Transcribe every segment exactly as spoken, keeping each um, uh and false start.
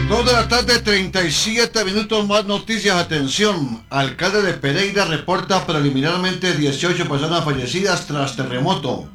Dos de la tarde, treinta y siete minutos, más noticias, atención. Alcalde de Pereira reporta preliminarmente dieciocho personas fallecidas tras terremoto.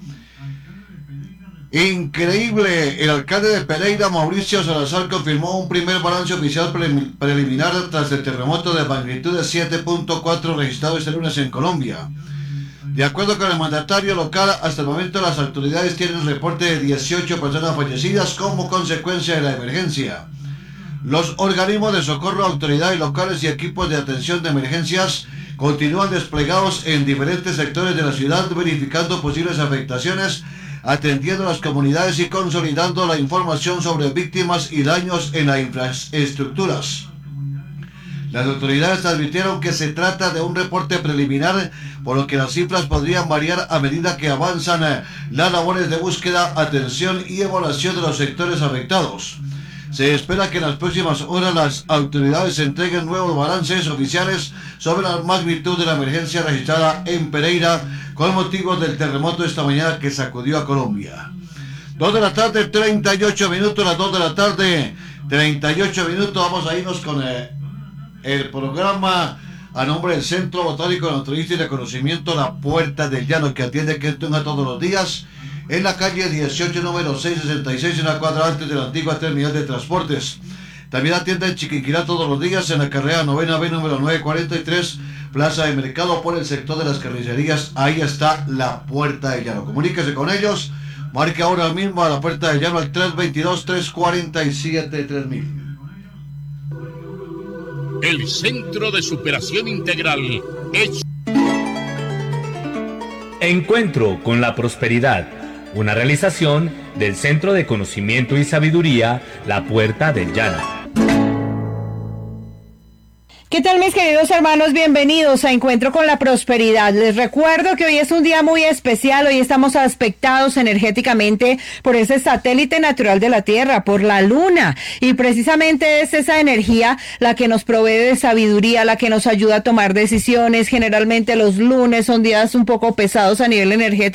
Increíble, el alcalde de Pereira, Mauricio Salazar, confirmó un primer balance oficial pre- preliminar tras el terremoto de magnitud de siete punto cuatro registrado este lunes en Colombia. De acuerdo con el mandatario local, hasta el momento las autoridades tienen un reporte de dieciocho personas fallecidas como consecuencia de la emergencia. Los organismos de socorro, autoridades locales y equipos de atención de emergencias continúan desplegados en diferentes sectores de la ciudad, verificando posibles afectaciones, atendiendo a las comunidades y consolidando la información sobre víctimas y daños en las infraestructuras. Las autoridades advirtieron que se trata de un reporte preliminar, por lo que las cifras podrían variar a medida que avanzan las labores de búsqueda, atención y evaluación de los sectores afectados. Se espera que en las próximas horas las autoridades entreguen nuevos balances oficiales sobre la magnitud de la emergencia registrada en Pereira con motivo del terremoto esta mañana que sacudió a Colombia. Dos de la tarde, treinta y ocho minutos, las dos de la tarde, treinta y ocho minutos. Vamos a irnos con eh, el programa a nombre del Centro Botánico de Naturalista y Reconocimiento La Puerta del Llano, que atiende que tenga todos los días en la calle dieciocho, número seiscientos sesenta y seis, en la cuadra antes de la antigua terminal de transportes. También atiende en Chiquinquirá todos los días en la carrera novena B, número novecientos cuarenta y tres, Plaza de Mercado, por el sector de las carnicerías. Ahí está La Puerta del Llano. Comuníquese con ellos, marque ahora mismo a La Puerta del Llano al tres dos dos, tres cuatro siete, tres mil. El Centro de Superación Integral es Encuentro con la Prosperidad, una realización del Centro de Conocimiento y Sabiduría La Puerta del Llano. ¿Qué tal, mis queridos hermanos? Bienvenidos a Encuentro con la Prosperidad. Les recuerdo que hoy es un día muy especial. Hoy estamos aspectados energéticamente por ese satélite natural de la Tierra, por la Luna. Y precisamente es esa energía la que nos provee de sabiduría, la que nos ayuda a tomar decisiones. Generalmente los lunes son días un poco pesados a nivel energético.